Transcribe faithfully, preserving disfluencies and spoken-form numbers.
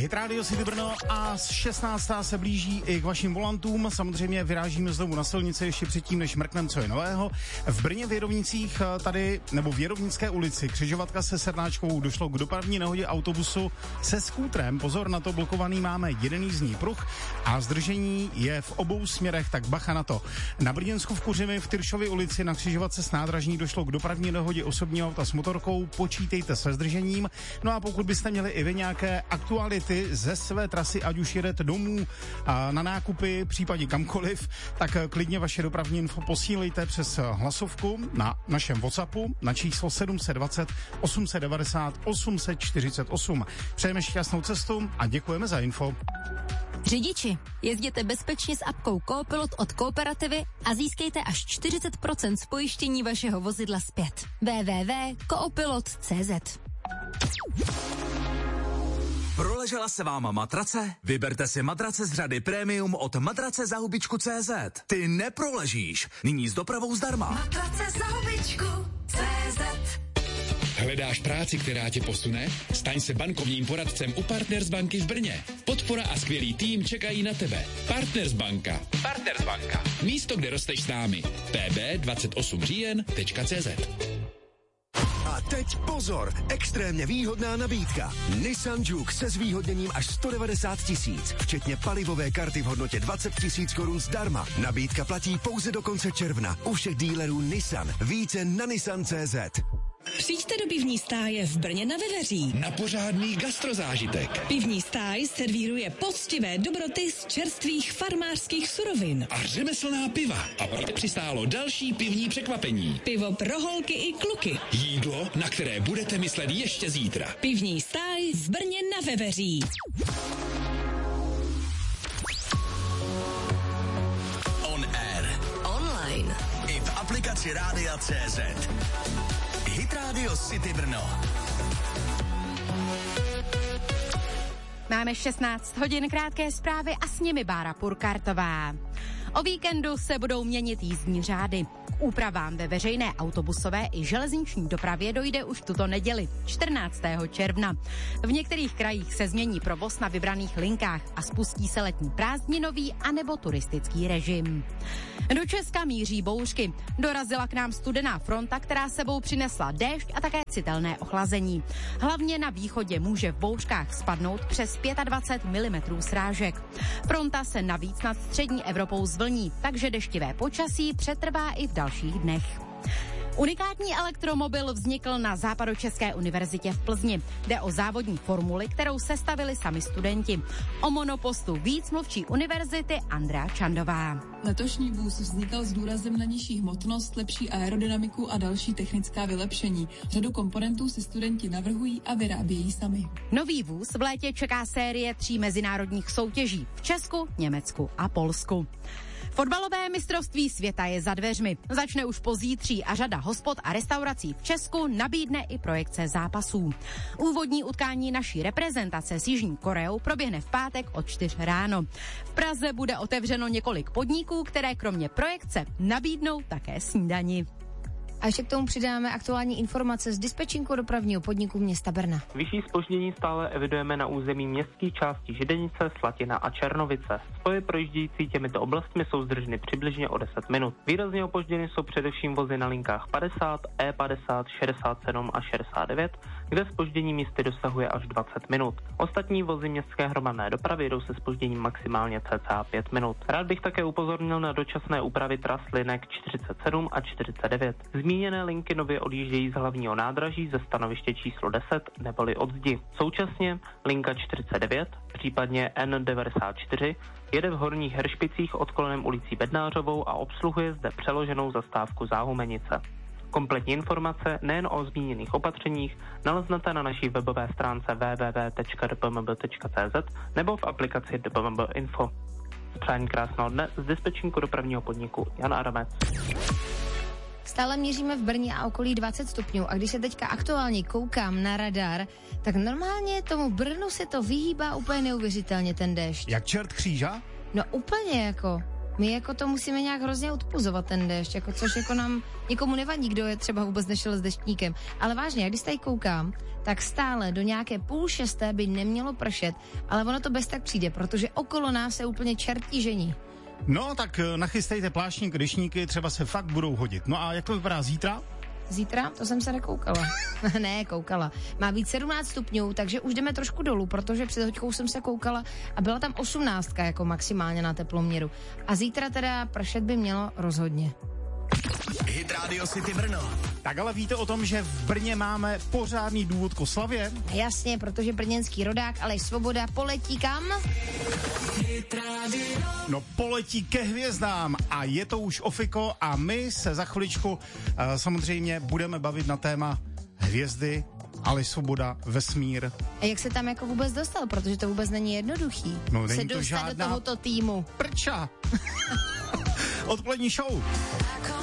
Hit Radio City Brno a z šestnáctá se blíží i k vašim volantům. Samozřejmě vyrážíme znovu na silnici ještě předtím, než mrknem, co je nového. V Brně v Jerovnicích tady, nebo v Jerovnické ulici, křižovatka se sedláčkou, došlo k dopravní nehodě autobusu se skútrem. Pozor na to, blokovaný máme jeden jízdní pruh a zdržení je v obou směrech, tak bacha na to. Na Brněnsku v Kuřimi v Tyršově ulici na křižovatce s nádražní došlo k dopravní nehodě osobního auta s motorkou. Počítejte se zdržením. No a pokud byste měli i vy nějaké aktuality ze své trasy, ať už jedete domů a na nákupy, případně kamkoliv, tak klidně vaše dopravní info posílejte přes hlasovku na našem WhatsAppu na číslo sedm dva nula osm devět nula osm čtyři osm. Přejeme šťastnou cestu a děkujeme za info. Řidiči, jezděte bezpečně s apkou Coopilot od Kooperativy a získejte až čtyřicet procent z pojištění vašeho vozidla zpět. w w w tečka coopilot tečka c z. Proležela se vám matrace? Vyberte si matrace z řady Premium od matrace za hubičku tečka cé zet. Ty neproležíš. Nyní s dopravou zdarma. Matrace za hubičku tečka cé zet. Hledáš práci, která tě posune? Staň se bankovním poradcem u Partners banky v Brně. Podpora a skvělý tým čekají na tebe. Partners banka. Partners banka. Místo, kde rosteš s námi. p b dvacet osm říjen tečka cé zet. A teď pozor, extrémně výhodná nabídka. Nissan Juke se zvýhodněním až sto devadesát tisíc, včetně palivové karty v hodnotě dvacet tisíc korun zdarma. Nabídka platí pouze do konce června u všech dílerů Nissan. Více na nissan tečka cé zet. Přijďte do pivní stáje v Brně na Veveří. Na pořádný gastrozážitek. Pivní stáj servíruje poctivé dobroty z čerstvých farmářských surovin. A řemeslná piva. A pak přistálo další pivní překvapení. Pivo pro holky i kluky. Jídlo, na které budete myslet ještě zítra. Pivní stáj v Brně na Veveří. On air. Online. I v aplikaci Rádia tečka cé zet. Hit Radio City Brno. Máme šestnáct hodin, krátké zprávy a s nimi Bára Purkartová. O víkendu se budou měnit jízdní řády. K úpravám ve veřejné autobusové i železniční dopravě dojde už tuto neděli, čtrnáctého června. V některých krajích se změní provoz na vybraných linkách a spustí se letní prázdninový anebo turistický režim. Do Česka míří bouřky. Dorazila k nám studená fronta, která sebou přinesla déšť a také citelné ochlazení. Hlavně na východě může v bouřkách spadnout přes dvacet pět milimetrů srážek. Fronta se navíc nad střední Evropou zvlní, takže deštivé počasí přetrvá i v dalších dnech. Unikátní elektromobil vznikl na Západočeské univerzitě v Plzni. Jde o závodní formuli, kterou sestavili sami studenti. O monopostu víc mluvčí univerzity Andrea Čandová. Letošní vůz vznikal s důrazem na nižší hmotnost, lepší aerodynamiku a další technická vylepšení. Řadu komponentů si studenti navrhují a vyrábějí sami. Nový vůz v létě čeká série tří mezinárodních soutěží v Česku, Německu a Polsku. Fotbalové mistrovství světa je za dveřmi. Začne už pozítří a řada hospod a restaurací v Česku nabídne i projekce zápasů. Úvodní utkání naší reprezentace s Jižní Koreou proběhne v pátek od čtyř ráno. V Praze bude otevřeno několik podniků, které kromě projekce nabídnou také snídani. A ještě k tomu přidáme aktuální informace z dispečinku dopravního podniku města Brna. Vyšší zpoždění stále evidujeme na území městských částí Židenice, Slatina a Černovice. Spoje projíždějící těmito oblastmi jsou zdrženy přibližně o deset minut. Výrazně opožděny jsou především vozy na linkách padesát, E padesát, šedesát sedm a šedesát devět, kde zpoždění místy dosahuje až dvacet minut. Ostatní vozy městské hromadné dopravy jdou se zpožděním maximálně cca pět minut. Rád bych také upozornil na dočasné úpravy tras linek čtyřicet sedm a čtyřicet devět. Zmíněné linky nově odjíždějí z hlavního nádraží ze stanoviště číslo deset neboli od zdi. Současně linka čtyřicet devět, případně N devadesát čtyři, jede v Horních Heršpicích odklonem ulicí Bednářovou a obsluhuje zde přeloženou zastávku Záhumenice. Kompletní informace nejen o zmíněných opatřeních naleznete na naší webové stránce w w w tečka d p m b tečka c z nebo v aplikaci D P M B Info. Přání krásného dne z dispečinku dopravního podniku Jan Adamec. Stále měříme v Brně a okolí dvacet stupňů a když se teďka aktuálně koukám na radar, tak normálně tomu Brnu se to vyhýbá úplně neuvěřitelně ten déšť. Jak čert kříža? No úplně jako... My jako to musíme nějak hrozně odpuzovat ten déšť, jako, což jako nám nikomu nevadí, kdo je třeba vůbec nešel s deštníkem. Ale vážně, jak když tady koukám, tak stále do nějaké půl šesté by nemělo pršet, ale ono to bez tak přijde, protože okolo nás se úplně čertí žení. No, tak nachystejte plášník, deštníky, třeba se fakt budou hodit. No a jak to vypadá zítra? Zítra? To jsem se nekoukala. ne, koukala. Má být sedmnáct stupňů, takže už jdeme trošku dolů, protože před hoďkou jsem se koukala a byla tam osmnáctka jako maximálně na teploměru. A zítra teda pršet by mělo rozhodně. Hit Radio City Brno. Tak ale víte o tom, že v Brně máme pořádný důvod k oslavě? Jasně, protože brněnský rodák Aleš Svoboda poletí kam? No poletí ke hvězdám a je to už ofiko a my se za chviličku uh, samozřejmě budeme bavit na téma hvězdy, Aleš Svoboda, vesmír. A jak se tam jako vůbec dostal, protože to vůbec není jednoduchý. No, není se to dostat žádná do tohoto týmu. Prča. Odpolední show.